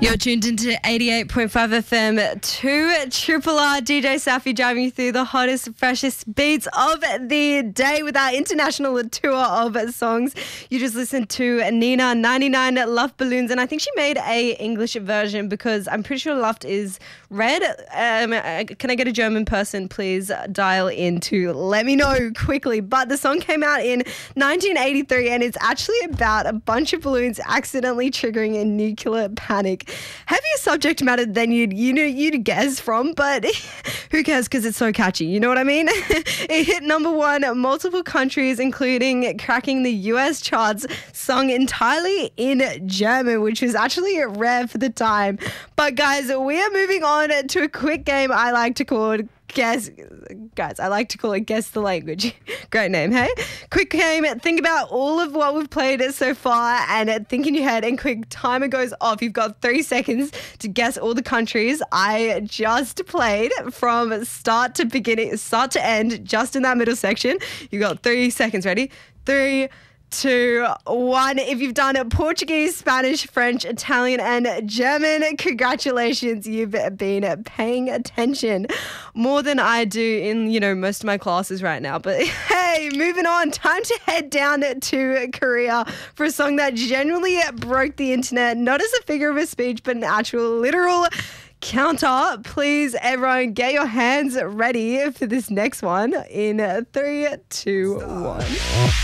You're tuned into 88.5 FM to Triple R. DJ Safi driving you through the hottest, freshest beats of the day with our international tour of songs. You just listened to Nina 99 Luft Balloons, and I think she made a English version because I'm pretty sure Luft is red. Can I get a German person please dial in to let me know quickly? But the song came out in 1983 and it's actually about a bunch of balloons accidentally triggering a nuclear panic. Heavier subject matter than you'd guess from, but who cares because it's so catchy, you know what I mean? It hit number one in multiple countries, including cracking the US charts, sung entirely in German, which was actually rare for the time. But guys, we are moving on to a quick game I like to call Guess the Language. Great name, hey? Quick game, think about all of what we've played so far and think in your head, and quick timer goes off. You've got 3 seconds to guess all the countries I just played from start to end, just in that middle section. You've got 3 seconds. Ready? 3, 2, 1. If you've done Portuguese, Spanish, French, Italian, and German, congratulations, you've been paying attention more than I do in, most of my classes right now. But hey, moving on, time to head down to Korea for a song that genuinely broke the internet, not as a figure of speech, but an actual literal counter. Please, everyone, get your hands ready for this next one in 3, 2, 1.